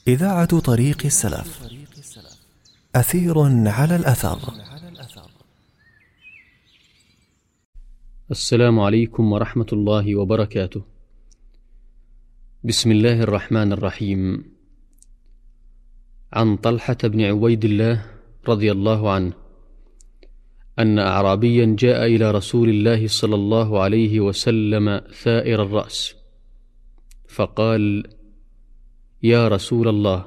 إذاعة طريق السلف. أثير على الأثر. السلام عليكم ورحمة الله وبركاته. بسم الله الرحمن الرحيم. عن طلحة بن عبيد الله رضي الله عنه أن أعرابيا جاء إلى رسول الله صلى الله عليه وسلم ثائر الرأس، فقال: يا رسول الله،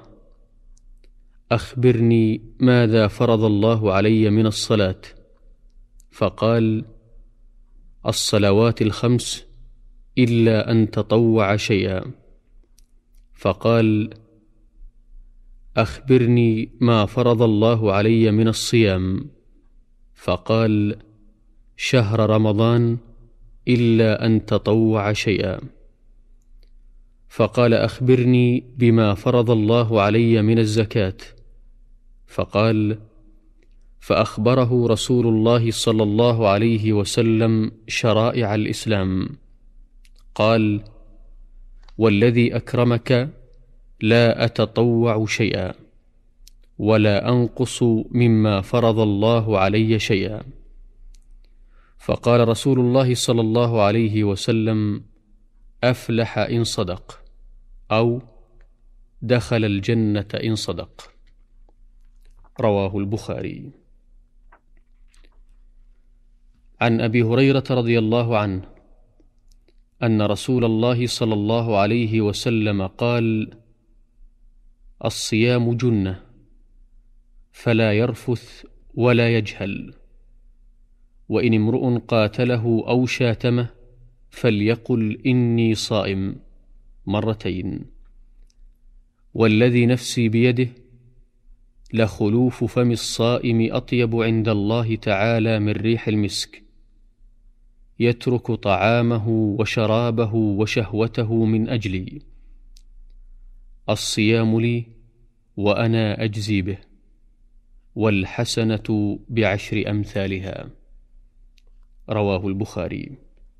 أخبرني ماذا فرض الله علي من الصلاة؟ فقال: الصلوات الخمس إلا أن تطوع شيئا. فقال: أخبرني ما فرض الله علي من الصيام؟ فقال: شهر رمضان إلا أن تطوع شيئا. فقال: أخبرني بما فرض الله علي من الزكاة؟ فقال: فأخبره رسول الله صلى الله عليه وسلم شرائع الإسلام. قال: والذي أكرمك لا أتطوع شيئا ولا أنقص مما فرض الله علي شيئا. فقال رسول الله صلى الله عليه وسلم: أفلح إن صدق، أو دخل الجنة إن صدق. رواه البخاري. عن أبي هريرة رضي الله عنه أن رسول الله صلى الله عليه وسلم قال: الصيام جنة، فلا يرفث ولا يجهل، وإن امرؤ قاتله أو شاتمه فليقل إني صائم مرتين، والذي نفسي بيده لخلوف فم الصائم أطيب عند الله تعالى من ريح المسك، يترك طعامه وشرابه وشهوته من أجلي. الصيام لي وأنا أجزي به، والحسنة بعشر أمثالها. رواه البخاري.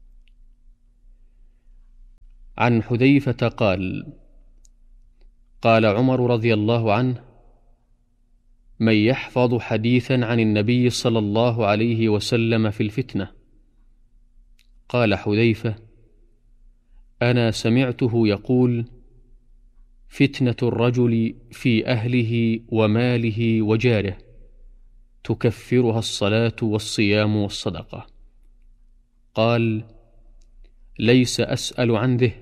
عن حذيفة قال: قال عمر رضي الله عنه: من يحفظ حديثا عن النبي صلى الله عليه وسلم في الفتنة؟ قال حذيفة: أنا سمعته يقول: فتنة الرجل في أهله وماله وجاره تكفرها الصلاة والصيام والصدقة. قال: ليس أسأل عن ذه،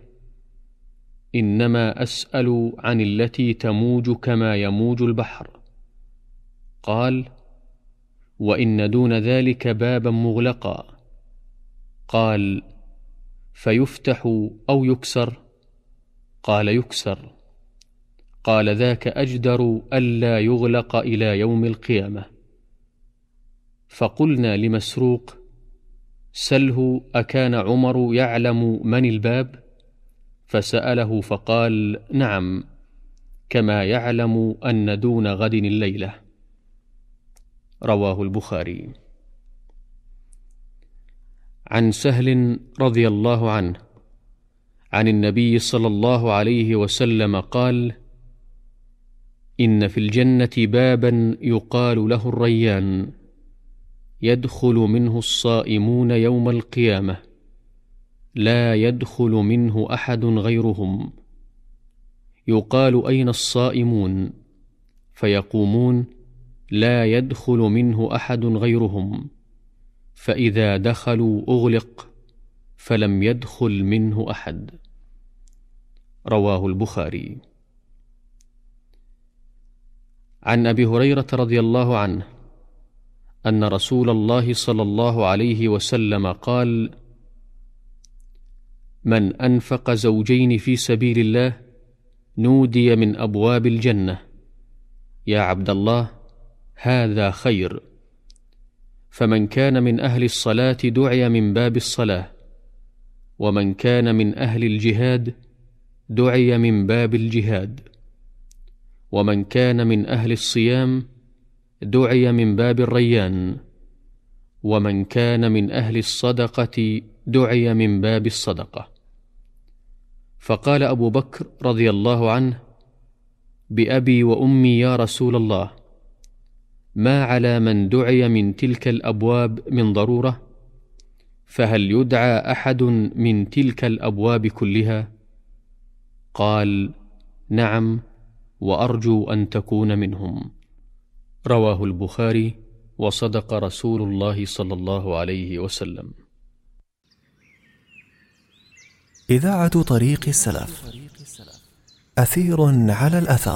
إنما أسأل عن التي تموج كما يموج البحر. قال: وإن دون ذلك بابا مغلقا. قال: فيفتح أو يكسر؟ قال: يكسر. قال: ذاك أجدر ألا يغلق إلى يوم القيامة. فقلنا لمسروق: سله أكان عمر يعلم من الباب؟ فسأله فقال: نعم، كما يعلم أن دون غد الليلة. رواه البخاري. عن سهل رضي الله عنه عن النبي صلى الله عليه وسلم قال: إن في الجنة بابا يقال له الريان، يدخل منه الصائمون يوم القيامة، لا يدخل منه أحد غيرهم. يقال: أين الصائمون؟ فيقومون: لا يدخل منه أحد غيرهم، فإذا دخلوا أغلق، فلم يدخل منه أحد. رواه البخاري. عن أبي هريرة رضي الله عنه أن رسول الله صلى الله عليه وسلم قال: من أنفق زوجين في سبيل الله نودي من أبواب الجنة: يا عبد الله، هذا خير. فمن كان من أهل الصلاة دعي من باب الصلاة، ومن كان من أهل الجهاد دعي من باب الجهاد، ومن كان من أهل الصيام دعي من باب الريان، ومن كان من أهل الصدقة دعي من باب الصدقة. فقال أبو بكر رضي الله عنه: بأبي وأمي يا رسول الله، ما على من دعي من تلك الأبواب من ضرورة؟ فهل يدعى أحد من تلك الأبواب كلها؟ قال: نعم، وأرجو أن تكون منهم. رواه البخاري، وصدق رسول الله صلى الله عليه وسلم. إذاعة طريق السلف، أثير على الأثر.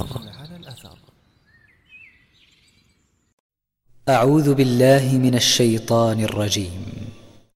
أعوذ بالله من الشيطان الرجيم.